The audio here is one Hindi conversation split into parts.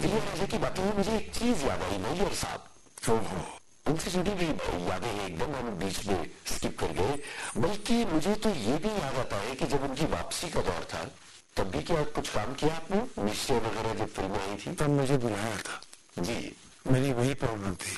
इलियाराजा की बातें हुई, मुझे एक चीज याद आई, नैयर साहब, उनसे जुड़ी भी यादें हैं, एकदम हम बीच में स्किप कर गए। बल्कि मुझे तो ये भी याद आता है कि जब उनकी वापसी का दौर था, तब भी क्या कुछ काम किया आपने? निश्चय वगैरह जब फिल्में आई थी तब मुझे बुलाया था जी, मेरी वही प्रॉब्लम थी।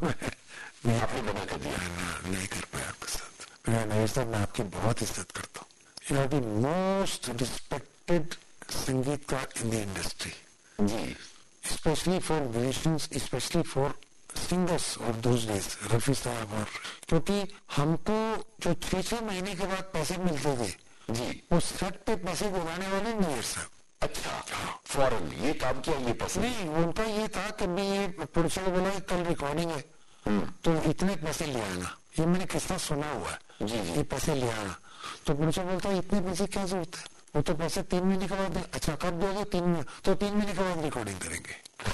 आपने मना कर दिया? नहीं कर पाया आपके साथ। नैयर साहब, मैं आपकी बहुत इज्जत करता हूँ। You are the most respected संगीतकार in the industry ji, specially for musicians, specially for singers of those days, Rafi साहब। और क्योंकि हमको जो 6-6 महीने के बाद पैसे मिलते थे जी, वो सेट पे पैसे दिलाने वाले नैयर साहब। अच्छा, फौरन ये काम किया, ये पैसे नहीं, उनका ये था कि मैं ये प्रोड्यूसर को बोला कल रिकॉर्डिंग है तो इतने पैसे ले आना, ये मैंने किस्सा सुना हुआ है, जी जी, ये पैसे ले आना। तो प्रोड्यूसर बोलता है इतने पैसे क्या जरूरत है, वो तो पैसे 3 महीने के बाद दे। अच्छा कब दोगे? 3 महीने, तो 3 महीने के बाद रिकॉर्डिंग करेंगे।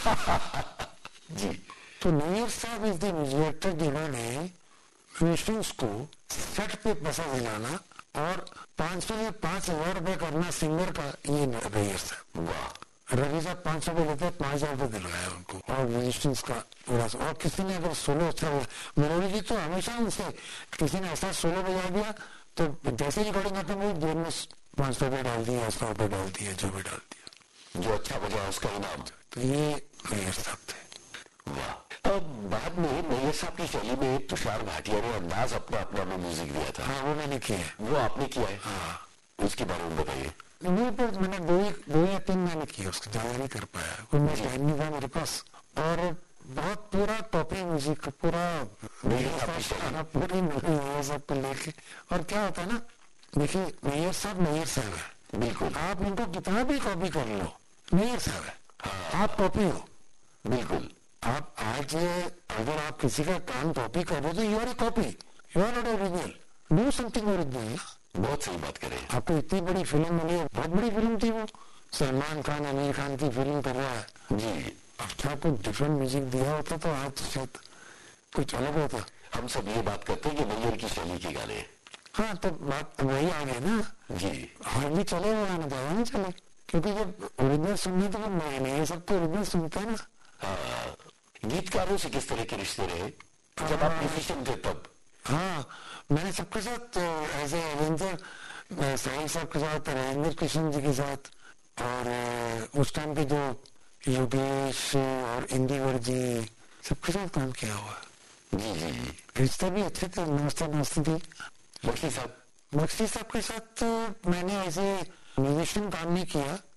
जी, तो नैयर साहब इज द डायरेक्टर जिन्होंने म्यूजिशियंस को सेट पे पैसा दिलाना और 500 या 5,000 रुपए करना सिंगर का, ये नैयर साहब। वाह, रवि साहब 500 रुपए लेते, 5,000 रुपए दिलवाया उनको और म्यूजिशियंस का पूरा। और किसी ने अगर सोलो अच्छा, मनोरी जी तो हमेशा उनसे किसी ने ऐसा सोलो बजा दिया तो जैसे रिकॉर्डिंग खत्म हुई जेब में 500 रुपए डाल दिया, 100 रुपए डाल दिया, जो भी डाल दिया, जो अच्छा बजा उसका इनाम। तो ये नैयर साहब थे। वाह। अब बाद में नैयर साहब की शैली में तुषार भाटिया ने अंदाज अपना अपना में म्यूजिक दिया था। हाँ, वो मैंने किया है। वो आपने किया है? हाँ, उसके बारे में बताइए। वो पर मैंने 2 या 3 मैंने किया, उसको ज्यादा नहीं कर पाया, कोई मैं टाइम नहीं था मेरे पास। और बहुत पूरा टॉपी म्यूजिक पूरा पूरी नैयर साहब को लेके। और क्या होता है ना, देखिए नैयर साहब है, बिल्कुल, आप उनको कितना भी कॉपी कर लो, नैयर साहब है, आप कॉपी हो। बिल्कुल, आप आज अगर आप किसी का काम कॉपी कर रहे हो तो you R A copy, you are not original, do something original. बहुत सही बात करें। आपको इतनी बड़ी फिल्म बनी है, बहुत बड़ी फिल्म थी वो, सलमान खान आमिर खान की फिल्म कर रहा है जी, अच्छा आपको डिफरेंट म्यूजिक दिया होता तो आज शायद कुछ अलग होता। हम सब ये बात करते हैं कि नैयर की शैली के गाने। हाँ, तो बात वही आ गई ना जी, और भी चले वो गाने, ज्यादा नहीं चले, क्योंकि जब ओरिजिनल सुनने तो नए नए सब तो ओरिजिनल सुनते हैं ना। हाँ, गीतकारों से किस तरह के रिश्ते रहे जब आप म्यूजिशियन थे तब? हाँ, मैंने सबके साथ एज ए अरेंजर, साहिल साहब के साथ, राजेंद्र कृष्ण जी के साथ, और उस टाइम पे जो योगेश और इंदिवर जी, सबके साथ काम किया हुआ। जी जी जी, रिश्ते भी अच्छे थे, नाश्ता थी। बख्शी साहब? बख्शी साहब के साथ तो मैंने एज ए म्यूजिशियन काम नहीं किया,